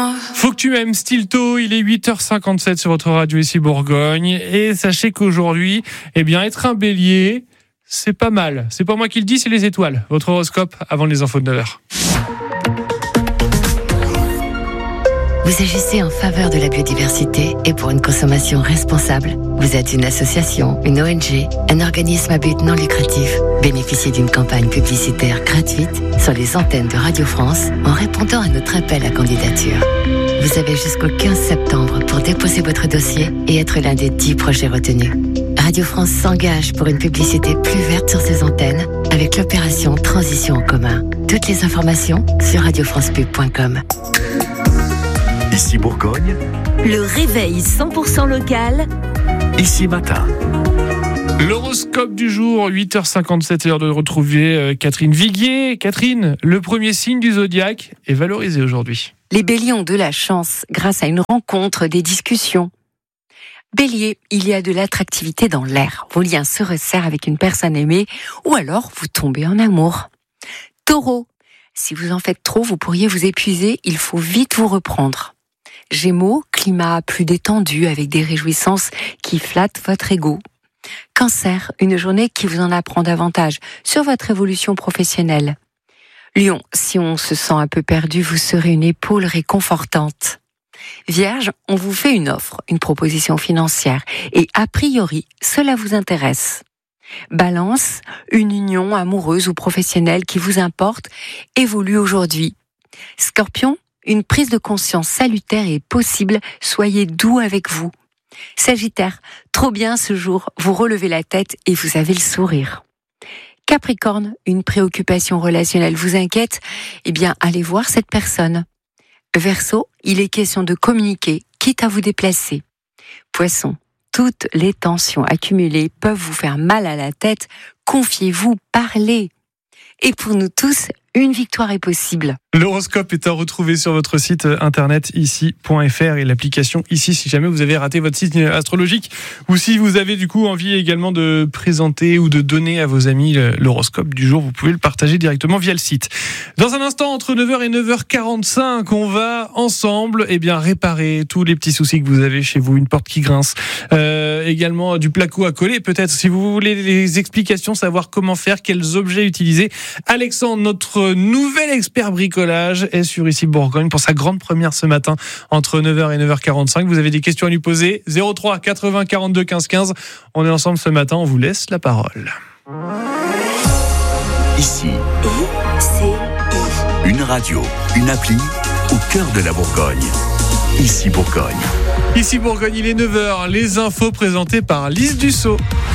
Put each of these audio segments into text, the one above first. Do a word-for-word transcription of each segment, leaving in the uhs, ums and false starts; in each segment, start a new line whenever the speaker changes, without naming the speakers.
Faut que tu m'aimes, Stilto, il est huit heures cinquante-sept sur votre radio ici Bourgogne. Et sachez qu'aujourd'hui, eh bien, être un bélier, c'est pas mal. C'est pas moi qui le dis, c'est les étoiles. Votre horoscope avant les infos de neuf heures.
Vous agissez en faveur de la biodiversité et pour une consommation responsable. Vous êtes une association, une O N G, un organisme à but non lucratif. Bénéficiez d'une campagne publicitaire gratuite sur les antennes de Radio France en répondant à notre appel à candidature. Vous avez jusqu'au quinze septembre pour déposer votre dossier et être l'un des dix projets retenus. Radio France s'engage pour une publicité plus verte sur ses antennes avec l'opération Transition en commun. Toutes les informations sur radio france pub point com.
Ici Bourgogne,
le réveil cent pour cent local.
Ici Matin.
L'horoscope du jour, huit heures cinquante-sept, l'heure de retrouver euh, Catherine Viguier. Catherine, le premier signe du zodiaque est valorisé aujourd'hui.
Les béliers ont de la chance grâce à une rencontre, des discussions. Bélier, il y a de l'attractivité dans l'air. Vos liens se resserrent avec une personne aimée ou alors vous tombez en amour. Taureau, si vous en faites trop, vous pourriez vous épuiser, il faut vite vous reprendre. Gémeaux, climat plus détendu avec des réjouissances qui flattent votre ego. Cancer, une journée qui vous en apprend davantage sur votre évolution professionnelle. Lion, si on se sent un peu perdu, vous serez une épaule réconfortante. Vierge, on vous fait une offre, une proposition financière et a priori, cela vous intéresse. Balance, une union amoureuse ou professionnelle qui vous importe évolue aujourd'hui. Scorpion, une prise de conscience salutaire est possible, soyez doux avec vous. Sagittaire, trop bien ce jour, vous relevez la tête et vous avez le sourire. Capricorne, une préoccupation relationnelle vous inquiète, eh bien allez voir cette personne. Verseau, il est question de communiquer, quitte à vous déplacer. Poisson, toutes les tensions accumulées peuvent vous faire mal à la tête, confiez-vous, parlez. Et pour nous tous, une victoire est possible.
L'horoscope est à retrouver sur votre site internet ici point f r et l'application ici si jamais vous avez raté votre signe astrologique ou si vous avez du coup envie également de présenter ou de donner à vos amis l'horoscope du jour, vous pouvez le partager directement via le site. Dans un instant, entre neuf heures et neuf heures quarante-cinq, on va ensemble eh bien, réparer tous les petits soucis que vous avez chez vous, une porte qui grince, euh, également du placo à coller peut-être, si vous voulez les explications, savoir comment faire, quels objets utiliser. Alexandre, notre nouvel expert bricolage, est sur Ici Bourgogne pour sa grande première ce matin entre neuf heures et neuf heures quarante-cinq. Vous avez des questions à lui poser, zéro trois quatre-vingts quarante-deux quinze quinze. On est ensemble ce matin, on vous laisse la parole.
Ici,
I,
une radio, une appli au cœur de la Bourgogne. Ici Bourgogne.
Ici Bourgogne, il est neuf heures. Les infos présentées par Lise Dussault.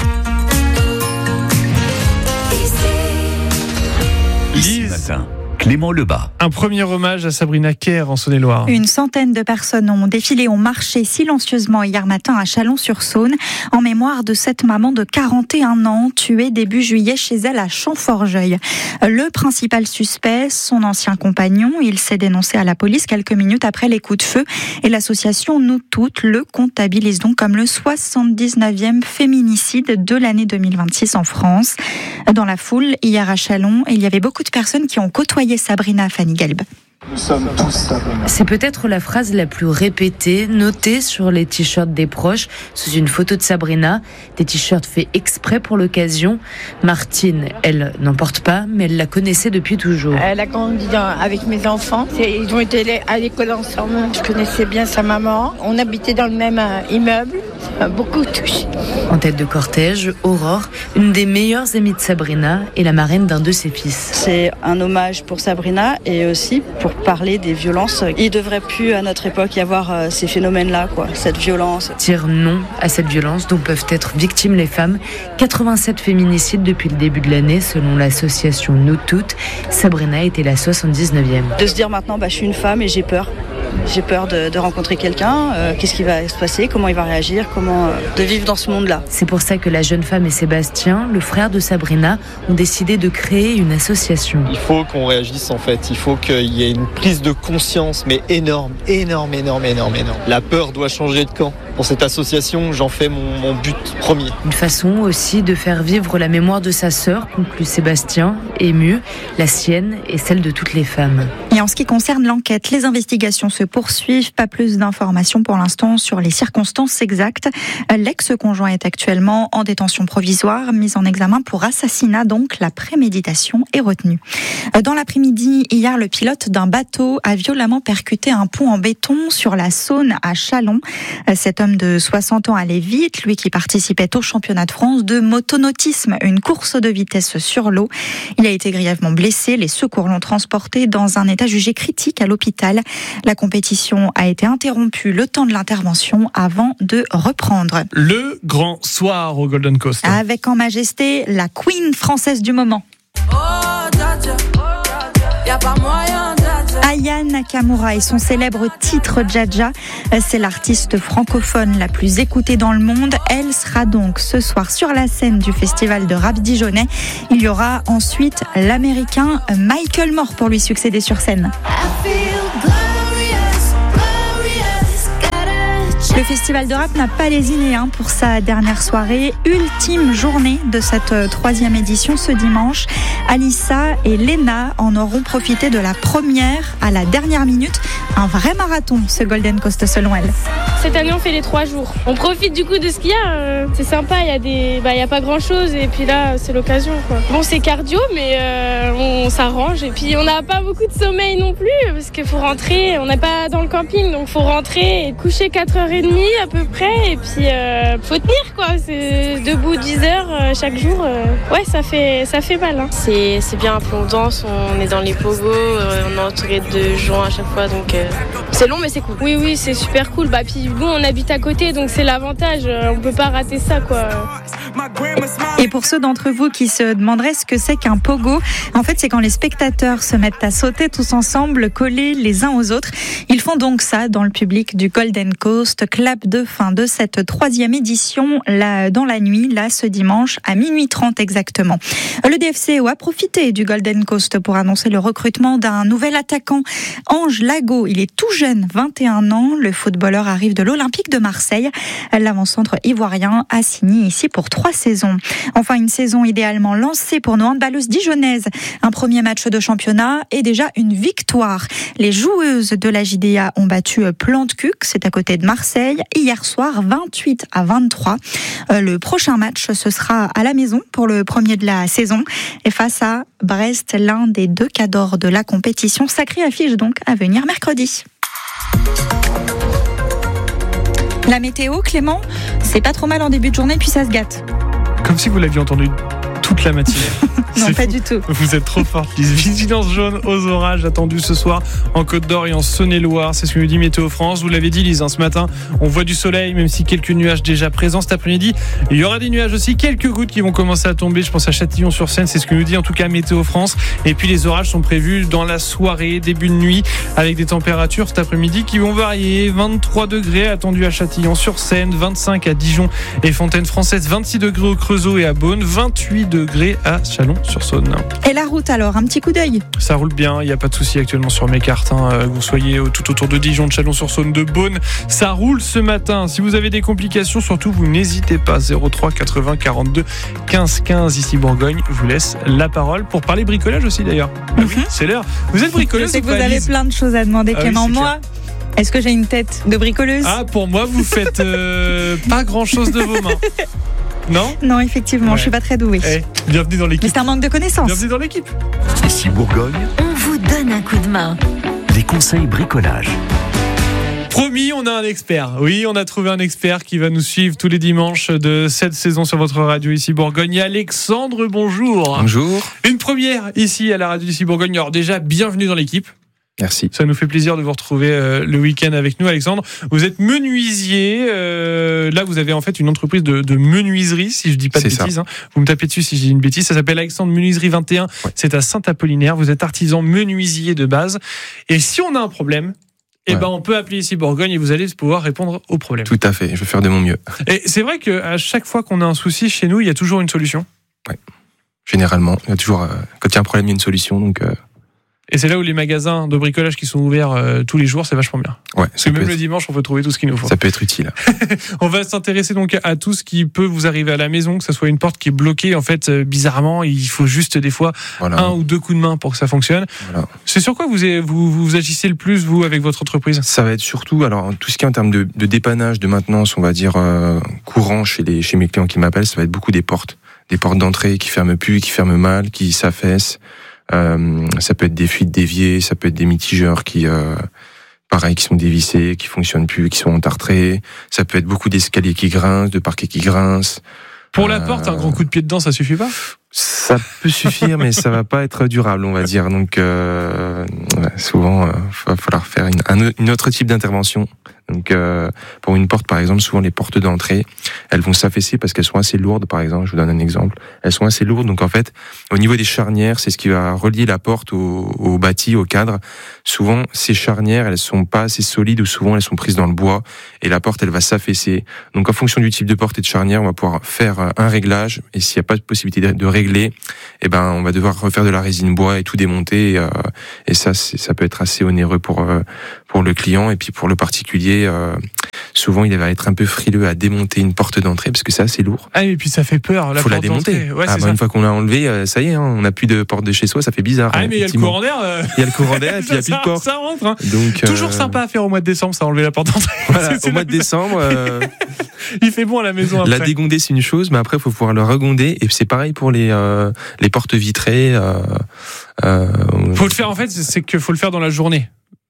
Ici Matin. Clément Lebas.
Un premier hommage à Sabrina Kerr en Saône-et-Loire.
Une centaine de personnes ont défilé, ont marché silencieusement hier matin à Chalon-sur-Saône en mémoire de cette maman de quarante et un ans tuée début juillet chez elle à Champforgeuil. Le principal suspect, son ancien compagnon, il s'est dénoncé à la police quelques minutes après les coups de feu et l'association Nous Toutes le comptabilise donc comme le soixante-dix-neuvième féminicide de l'année deux mille vingt-six en France. Dans la foule, hier à Chalon, il y avait beaucoup de personnes qui ont côtoyé Sabrina. Fanny Galb.
Nous sommes tous Sabrina.
C'est peut-être la phrase la plus répétée, notée sur les t-shirts des proches, sous une photo de Sabrina. Des t-shirts faits exprès pour l'occasion. Martine, elle n'en porte pas, mais elle la connaissait depuis toujours.
Elle a grandi dans, avec mes enfants. C'est, ils ont été à l'école ensemble. Je connaissais bien sa maman. On habitait dans le même euh, immeuble. Ça m'a beaucoup touchée.
En tête de cortège, Aurore, une des meilleures amies de Sabrina et la marraine d'un de ses fils.
C'est un hommage pour Sabrina et aussi pour parler des violences. Il ne devrait plus à notre époque y avoir euh, ces phénomènes-là, quoi, cette violence.
Dire non à cette violence dont peuvent être victimes les femmes. quatre-vingt-sept féminicides depuis le début de l'année selon l'association Nous Toutes. Sabrina était la soixante-dix-neuvième.
De se dire maintenant, bah, je suis une femme et j'ai peur. J'ai peur de, de rencontrer quelqu'un, euh, qu'est-ce qui va se passer, comment il va réagir, comment euh, de vivre dans ce monde-là.
C'est pour ça que la jeune femme et Sébastien, le frère de Sabrina, ont décidé de créer une association.
Il faut qu'on réagisse en fait, il faut qu'il y ait une prise de conscience, mais énorme, énorme, énorme, énorme, énorme. La peur doit changer de camp. pour cette association, j'en fais mon, mon but premier.
Une façon aussi de faire vivre la mémoire de sa sœur, conclut Sébastien, ému, la sienne et celle de toutes les femmes.
Et en ce qui concerne l'enquête, les investigations se poursuivent. Pas plus d'informations pour l'instant sur les circonstances exactes. L'ex-conjoint est actuellement en détention provisoire, mis en examen pour assassinat, donc la préméditation est retenue. Dans l'après-midi, hier, le pilote d'un bateau a violemment percuté un pont en béton sur la Saône à Châlons. Cet homme de soixante ans allait vite, lui qui participait au championnat de France de motonautisme, une course de vitesse sur l'eau. Il a été grièvement blessé. Les secours l'ont transporté dans un état jugé critique à l'hôpital. La compétition a été interrompue le temps de l'intervention avant de reprendre.
Le grand soir au Golden Coast.
Avec en majesté la queen française du moment.
Oh, dja, dja. Y a pas moyen, dja, dja.
Aya Nakamura et son célèbre titre Dja Dja. C'est l'artiste francophone la plus écoutée dans le monde. Elle sera donc ce soir sur la scène du festival de rap dijonnais. Il y aura ensuite l'américain Michael Moore pour lui succéder sur scène. Le festival de rap n'a pas lésiné hein, pour sa dernière soirée. Ultime journée de cette troisième édition ce dimanche. Alissa et Léna en auront profité de la première à la dernière minute. Un vrai marathon, ce Golden Coast selon elle.
Cette année, on fait les trois jours. On profite du coup de ce qu'il y a. Euh, c'est sympa, il y a des, bah, il y a pas grand chose et puis là, c'est l'occasion, quoi. Bon, c'est cardio, mais euh, on s'arrange et puis on n'a pas beaucoup de sommeil non plus parce qu'il faut rentrer. On n'est pas dans le camping, donc faut rentrer et coucher quatre heures trente à peu près et puis euh, faut tenir quoi. C'est debout dix heures euh, chaque jour. Euh, ouais, ça fait, ça fait mal. Hein.
C'est, c'est bien un peu on danse, on est dans les pogos, euh, on est entouré de gens à chaque fois, donc euh, c'est long mais c'est cool.
Oui, oui, c'est super cool. Bah puis bon, on habite à côté, donc c'est l'avantage. On peut pas rater ça, quoi.
Et pour ceux d'entre vous qui se demanderaient ce que c'est qu'un pogo, en fait, c'est quand les spectateurs se mettent à sauter tous ensemble, collés les uns aux autres. Ils font donc ça dans le public du Golden Coast. Clap de fin de cette troisième édition, là, dans la nuit, là, ce dimanche, à minuit trente exactement. Le D F C O a profité du Golden Coast pour annoncer le recrutement d'un nouvel attaquant, Ange Lago. Il est tout jeune, vingt et un ans. Le footballeur arrive de l'Olympique de Marseille. L'avant-centre ivoirien a signé ici pour trois saisons. Enfin, une saison idéalement lancée pour nos handballeuses dijonnaises. Un premier match de championnat et déjà une victoire. Les joueuses de la J D A ont battu Plantecuq, c'est à côté de Marseille, hier soir vingt-huit à vingt-trois. Le prochain match, ce sera à la maison pour le premier de la saison et face à Brest, l'un des deux cadors de la compétition. Sacrée affiche donc à venir mercredi. La météo, Clément, c'est pas trop mal en début de journée, puis ça se gâte.
Comme si vous l'aviez entendu toute la matinée.
Non,
c'est
pas
fou.
du tout.
Vous êtes trop forte, Lise. Vigilance jaune aux orages attendus ce soir en Côte d'Or et en Saône-et-Loire. C'est ce que nous dit Météo France. Vous l'avez dit, Lise, hein, ce matin, on voit du soleil, même si quelques nuages déjà présents cet après-midi. Il y aura des nuages aussi, quelques gouttes qui vont commencer à tomber. Je pense à Châtillon-sur-Seine, c'est ce que nous dit en tout cas Météo France. Et puis les orages sont prévus dans la soirée, début de nuit, avec des températures cet après-midi qui vont varier. vingt-trois degrés attendus à Châtillon-sur-Seine, vingt-cinq à Dijon et Fontaine-Française, vingt-six degrés au Creusot et à Beaune, vingt-huit degrés à Chalon-sur-Saône.
Et la route alors, un petit coup d'œil.
Ça roule bien, il n'y a pas de souci actuellement sur mes cartes. Hein. Que vous soyez tout autour de Dijon, de Chalon-sur-Saône, de Beaune, ça roule ce matin. Si vous avez des complications, surtout vous n'hésitez pas. zéro trois quatre-vingts quarante-deux quinze quinze ici Bourgogne. Je vous laisse la parole pour parler bricolage aussi d'ailleurs. Mm-hmm. Ah oui, c'est l'heure. Vous êtes bricoleuse.
Je sais que
ou
vous
pas,
avez
Lise
plein de choses à demander,
ah
Clément.
Oui,
Moi, est-ce que j'ai une tête de bricoleuse?
Ah, pour moi, vous faites euh, pas grand-chose de vos mains. Non
Non, effectivement, ouais. Je suis pas très douée.
Eh, bienvenue dans l'équipe.
Mais c'est un manque de connaissances.
Bienvenue dans l'équipe.
Ici Bourgogne,
on vous donne un coup de main.
Les conseils bricolage.
Promis, on a un expert. Oui, on a trouvé un expert qui va nous suivre tous les dimanches de cette saison sur votre radio ici Bourgogne. Alexandre, bonjour.
Bonjour.
Une première ici à la radio ici Bourgogne. Alors déjà, bienvenue dans l'équipe.
Merci.
Ça nous fait plaisir de vous retrouver euh, le week-end avec nous, Alexandre. Vous êtes menuisier. Euh, là, vous avez en fait une entreprise de, de menuiserie, si je dis pas de
C'est
bêtises. Hein. Vous me tapez dessus si je dis une bêtise. Ça s'appelle Alexandre Menuiserie vingt et un. Ouais. C'est à Saint-Apollinaire. Vous êtes artisan menuisier de base. Et si on a un problème, eh ouais. ben, on peut appeler ici Bourgogne et vous allez pouvoir répondre au problème.
Tout à fait. Je vais faire de mon mieux.
Et c'est vrai qu'à chaque fois qu'on a un souci chez nous, il y a toujours une solution.
Oui. Généralement, il y a toujours, euh, quand il y a un problème, il y a une solution. Donc, euh...
Et c'est là où les magasins de bricolage qui sont ouverts euh, tous les jours, c'est vachement bien.
Ouais,
Parce que même être... le dimanche, on peut trouver tout ce qu'il nous faut.
Ça peut être utile.
On va s'intéresser donc à tout ce qui peut vous arriver à la maison, que ce soit une porte qui est bloquée. En fait, euh, bizarrement, il faut juste des fois voilà. un ou deux coups de main pour que ça fonctionne. Voilà. C'est sur quoi vous, vous, vous agissez le plus, vous, avec votre entreprise ?
Ça va être surtout, alors tout ce qui est en termes de, de dépannage, de maintenance, on va dire euh, courant chez, les, chez mes clients qui m'appellent, ça va être beaucoup des portes. Des portes d'entrée qui ferment plus, qui ferment mal, qui s'affaissent. Euh, ça peut être des fuites d'évier, ça peut être des mitigeurs qui, euh, pareil, qui sont dévissés, qui fonctionnent plus, qui sont entartrés. Ça peut être beaucoup d'escaliers qui grincent, de parquets qui grincent.
Pour la
euh,
porte, un grand coup de pied dedans, ça suffit pas ?
Ça peut suffire, mais ça va pas être durable, on va dire. Donc, euh, souvent, il euh, va falloir faire une, un, une autre type d'intervention. Donc, euh, pour une porte, par exemple, souvent les portes d'entrée, elles vont s'affaisser parce qu'elles sont assez lourdes, par exemple. Je vous donne un exemple. Elles sont assez lourdes, donc en fait, au niveau des charnières, c'est ce qui va relier la porte au, au bâti, au cadre. Souvent, ces charnières, elles sont pas assez solides ou souvent elles sont prises dans le bois et la porte, elle va s'affaisser. Donc, en fonction du type de porte et de charnière, on va pouvoir faire un réglage. Et s'il n'y a pas de possibilité de régler, eh ben, on va devoir refaire de la résine bois et tout démonter. Et, euh, et ça, c'est, ça peut être assez onéreux pour euh, pour le client et puis pour le particulier. Euh, souvent, il va être un peu frileux à démonter une porte d'entrée parce que c'est assez lourd.
Ah, et puis ça fait peur. La
faut
porte
la démonter.
Ouais,
ah, bah, une fois qu'on l'a enlevé, ça y est, hein, on n'a plus de porte de chez soi, ça fait bizarre.
Ah,
hein,
mais il y a le courant d'air. Euh...
Il y a le courant d'air et puis il n'y a plus de porte.
Ça rentre. Hein.
Donc,
toujours
euh...
sympa à faire au mois de décembre, ça enlever la porte d'entrée.
Voilà, c'est, c'est au mois de décembre. Euh...
il fait bon à la maison après.
La dégonder, c'est une chose, mais après, il faut pouvoir le regonder. Et c'est pareil pour les euh, les portes vitrées. Euh, euh...
Faut le faire en fait, c'est qu'il faut le faire dans la journée.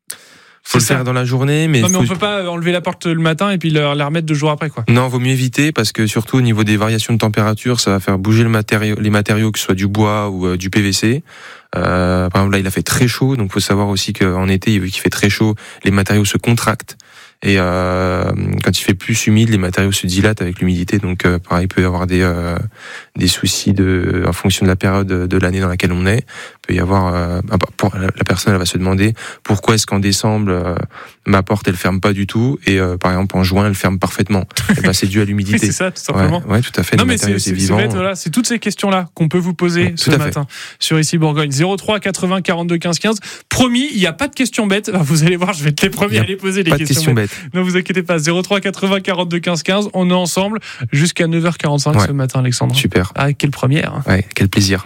Faut c'est le ça. faire dans la journée, mais
non, mais
faut...
on peut pas enlever la porte le matin et puis la, la remettre deux jours après, quoi.
Non, vaut mieux éviter parce que surtout au niveau des variations de température, ça va faire bouger le matériau, les matériaux, que ce soit du bois ou euh, du P V C. Euh, par exemple, là, il a fait très chaud, donc faut savoir aussi qu'en été, vu qu'il fait très chaud, les matériaux se contractent. Et euh, quand il fait plus humide, les matériaux se dilatent avec l'humidité. Donc, euh, pareil, il peut y avoir des euh, des soucis de, en fonction de la période de l'année dans laquelle on est. Il peut y avoir, euh, pour, la personne, elle va se demander pourquoi est-ce qu'en décembre euh, ma porte elle ferme pas du tout et euh, par exemple en juin elle ferme parfaitement. Et ben c'est dû à l'humidité.
Oui, c'est ça, tout simplement.
Ouais, ouais tout à fait.
Non, mais c'est, c'est, c'est, bête, voilà, c'est toutes ces questions-là qu'on peut vous poser tout ce matin fait. Sur Ici Bourgogne. zéro trois quatre-vingts quarante-deux quinze quinze. Promis, il n'y a pas de questions bêtes. Vous allez voir, je vais être les premiers à les poser les
pas
questions,
de questions bêtes.
bêtes. Ne vous inquiétez pas. zéro trois quatre-vingts quarante-deux quinze quinze. On est ensemble jusqu'à neuf heures quarante-cinq ouais. ce matin, Alexandre.
Super.
Ah, quelle première.
Ouais, quel plaisir.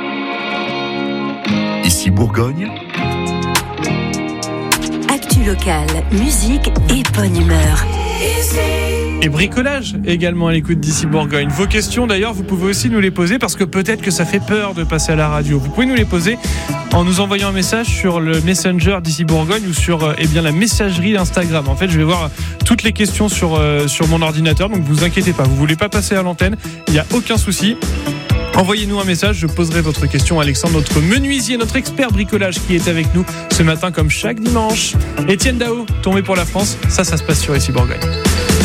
Ici Bourgogne.
Actu locale, musique et bonne humeur.
Et bricolage également à l'écoute d'Ici Bourgogne. Vos questions d'ailleurs, vous pouvez aussi nous les poser parce que peut-être que ça fait peur de passer à la radio. Vous pouvez nous les poser en nous envoyant un message sur le Messenger d'Ici Bourgogne ou sur eh bien, la messagerie d'Instagram. En fait, je vais voir toutes les questions sur, euh, sur mon ordinateur, donc vous inquiétez pas. Vous voulez pas passer à l'antenne, il n'y a aucun souci. Envoyez-nous un message, je poserai votre question à Alexandre, notre menuisier, notre expert bricolage qui est avec nous ce matin comme chaque dimanche. Étienne Dao, tombé pour la France, ça, ça se passe sur Ici Bourgogne.